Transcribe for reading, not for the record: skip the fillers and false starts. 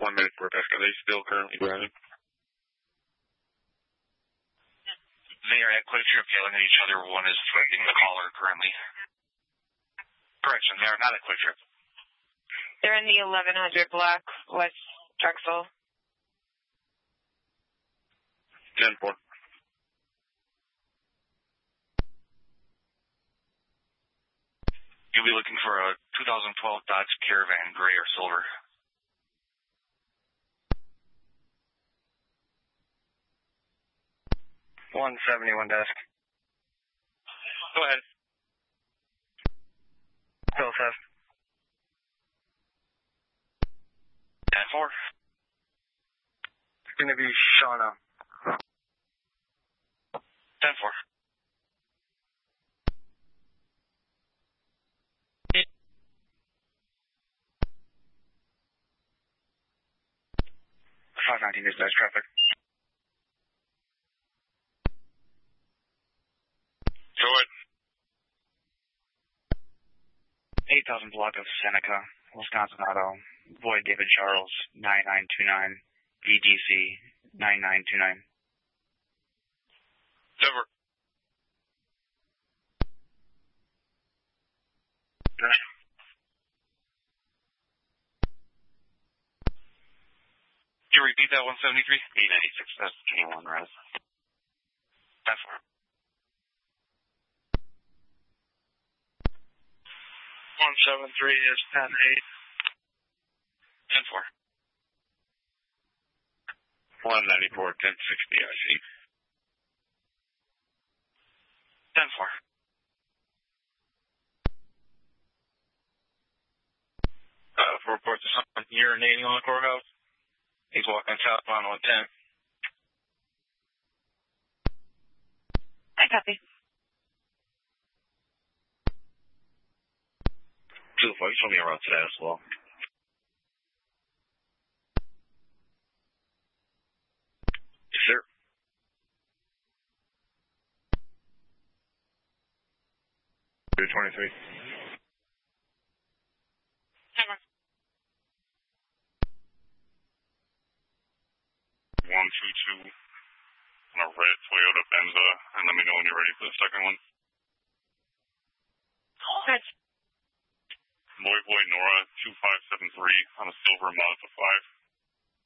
1 minute for desk. Are they still currently driving? They are at Quick Trip yelling at each other. One is threatening the caller currently. Correction, they are not at Quick Trip. They're in the 1100 block, West Drexel. 10-4. You'll be looking for a 2012 Dodge Caravan, gray or silver. $171 desk. Go ahead. Bill says. 10-4. It's going to be Shauna. 10-4. Dispatch traffic. Go ahead. 8,000 block of Seneca, Wisconsin Auto, Void David Charles, 9929, VDC 9929. Over. Can you repeat that 173? 896, that's 21, Res. 10-4. 173 is 10-8. 10-4. 194, 1060, I see. 10-4. For reports of someone urinating on the courthouse. He's walking southbound on 10. I copy. 2-4, you told me around today as well. Yes, sir. Two 23. 122 on a red Toyota Venza, and let me know when you're ready for the second one. Good. Boy Nora 2573 on a silver Mazda 5.